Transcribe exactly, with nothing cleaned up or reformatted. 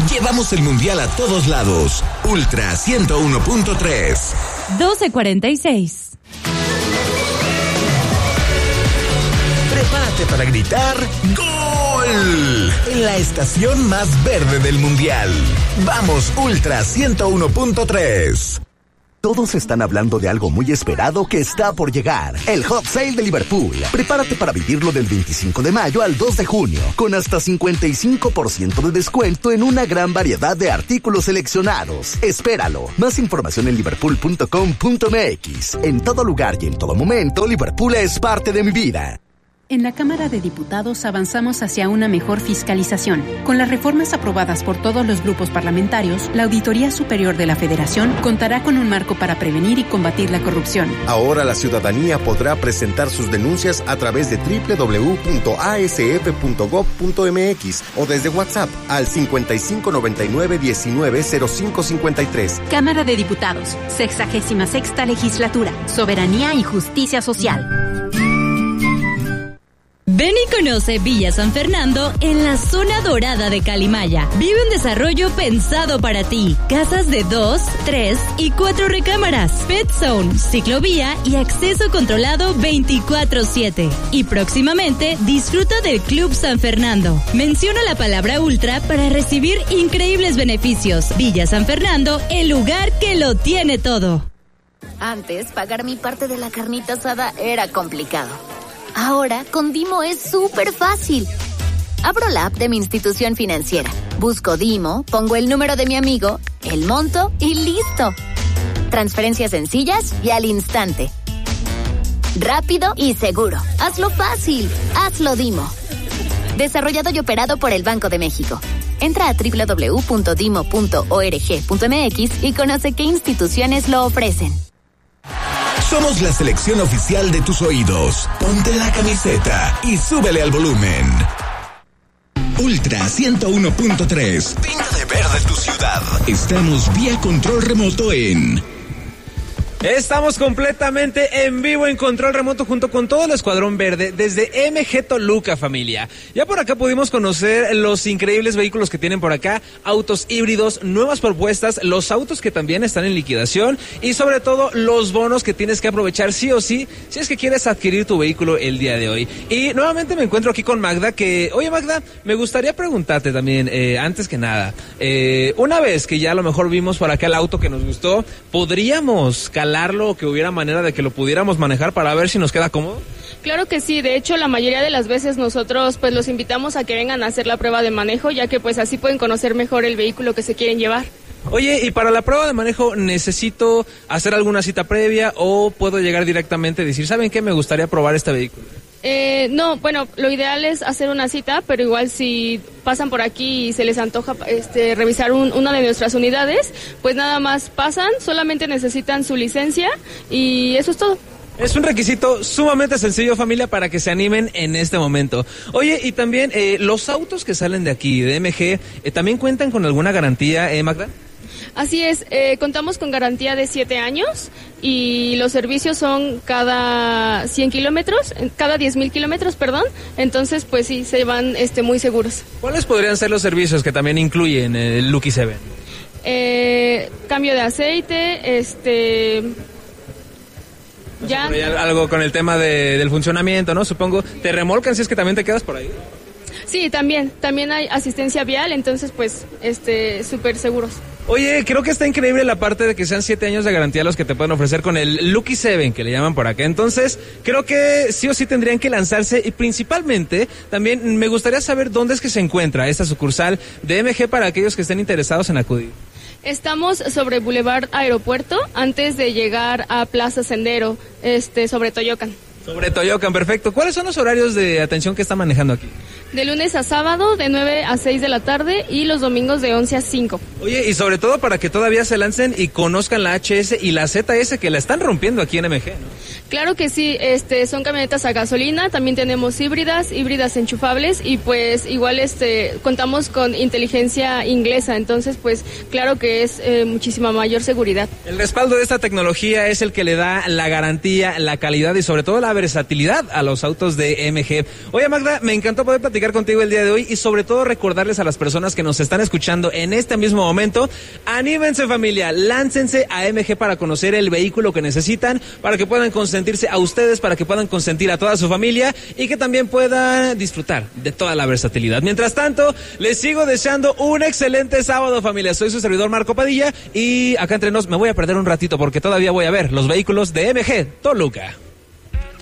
Llevamos el mundial a todos lados. Ultra ciento uno punto tres. doce cuarenta y seis. Prepárate para gritar ¡Gol! En la estación más verde del mundial. Vamos, Ultra ciento uno punto tres. Todos están hablando de algo muy esperado que está por llegar. El Hot Sale de Liverpool. Prepárate para vivirlo del veinticinco de mayo al dos de junio, con hasta cincuenta y cinco por ciento de descuento en una gran variedad de artículos seleccionados. Espéralo. Más información en liverpool punto com punto m x. En todo lugar y en todo momento, Liverpool es parte de mi vida. En la Cámara de Diputados avanzamos hacia una mejor fiscalización. Con las reformas aprobadas por todos los grupos parlamentarios, la Auditoría Superior de la Federación contará con un marco para prevenir y combatir la corrupción. Ahora la ciudadanía podrá presentar sus denuncias a través de doble u doble u doble u punto a s f punto gob punto m x o desde WhatsApp al cincuenta y cinco noventa y nueve diecinueve cero cinco cincuenta y tres. Cámara de Diputados, sexagésima sexta Legislatura, Soberanía y Justicia Social. Ven y conoce Villa San Fernando en la zona dorada de Calimaya. Vive un desarrollo pensado para ti. Casas de dos, tres y cuatro recámaras. Pet Zone, ciclovía y acceso controlado veinticuatro siete. Y próximamente disfruta del Club San Fernando. Menciona la palabra Ultra para recibir increíbles beneficios. Villa San Fernando, el lugar que lo tiene todo. Antes, pagar mi parte de la carnita asada era complicado. Ahora, con Dimo es súper fácil. Abro la app de mi institución financiera, busco Dimo, pongo el número de mi amigo, el monto y listo. Transferencias sencillas y al instante. Rápido y seguro. Hazlo fácil. Hazlo Dimo. Desarrollado y operado por el Banco de México. Entra a doble u doble u doble u punto dimo punto org punto m x y conoce qué instituciones lo ofrecen. Somos la selección oficial de tus oídos. Ponte la camiseta y súbele al volumen. Ultra ciento uno punto tres. Pinta de verde tu ciudad. Estamos vía control remoto en... Estamos completamente en vivo en control remoto junto con todo el Escuadrón Verde desde M G Toluca, familia. Ya por acá pudimos conocer los increíbles vehículos que tienen por acá, autos híbridos, nuevas propuestas, los autos que también están en liquidación y sobre todo los bonos que tienes que aprovechar sí o sí si es que quieres adquirir tu vehículo el día de hoy. Y nuevamente me encuentro aquí con Magda que, oye Magda, me gustaría preguntarte también, eh, antes que nada, eh, una vez que ya a lo mejor vimos por acá el auto que nos gustó, ¿podríamos calar o que hubiera manera de que lo pudiéramos manejar para ver si nos queda cómodo? Claro que sí, de hecho la mayoría de las veces nosotros pues los invitamos a que vengan a hacer la prueba de manejo, ya que pues así pueden conocer mejor el vehículo que se quieren llevar. Oye, y para la prueba de manejo, ¿necesito hacer alguna cita previa o puedo llegar directamente y decir, ¿saben qué? Me gustaría probar este vehículo. Eh, no, bueno, lo ideal es hacer una cita, pero igual si pasan por aquí y se les antoja este, revisar un, una de nuestras unidades, pues nada más pasan, solamente necesitan su licencia y eso es todo. Es un requisito sumamente sencillo, familia, para que se animen en este momento. Oye, y también eh, los autos que salen de aquí, de M G, eh, ¿también cuentan con alguna garantía, eh, Magda? Así es, eh, contamos con garantía de siete años y los servicios son cada cien kilómetros, cada diez mil kilómetros, perdón, entonces pues sí, se van este, muy seguros. ¿Cuáles podrían ser los servicios que también incluyen el Lucky Seven? Eh, cambio de aceite, este... ya. Algo con el tema de, del funcionamiento, ¿no? Supongo, ¿te remolcan si es que también te quedas por ahí? Sí, también, también hay asistencia vial, entonces pues, este, súper seguros. Oye, creo que está increíble la parte de que sean siete años de garantía los que te pueden ofrecer con el Lucky Seven, que le llaman por acá. Entonces, creo que sí o sí tendrían que lanzarse y principalmente también me gustaría saber dónde es que se encuentra esta sucursal de M G para aquellos que estén interesados en acudir. Estamos sobre Boulevard Aeropuerto, antes de llegar a Plaza Sendero, este, sobre Toyocan. Sobre Toyocan, perfecto. ¿Cuáles son los horarios de atención que está manejando aquí? De lunes a sábado, de nueve a seis de la tarde y los domingos de once a cinco. Oye, y sobre todo para que todavía se lancen y conozcan la H S y la Z S que la están rompiendo aquí en M G, ¿no? Claro que sí, este, son camionetas a gasolina, también tenemos híbridas, híbridas enchufables y pues igual este, contamos con inteligencia inglesa, entonces pues claro que es eh, muchísima mayor seguridad. El respaldo de esta tecnología es el que le da la garantía, la calidad y sobre todo la nueva versatilidad a los autos de M G. Oye, Magda, me encantó poder platicar contigo el día de hoy y sobre todo recordarles a las personas que nos están escuchando en este mismo momento, anímense familia, láncense a M G para conocer el vehículo que necesitan, para que puedan consentirse a ustedes, para que puedan consentir a toda su familia y que también puedan disfrutar de toda la versatilidad. Mientras tanto, les sigo deseando un excelente sábado, familia. Soy su servidor Marco Padilla y acá entre nos me voy a perder un ratito porque todavía voy a ver los vehículos de M G Toluca.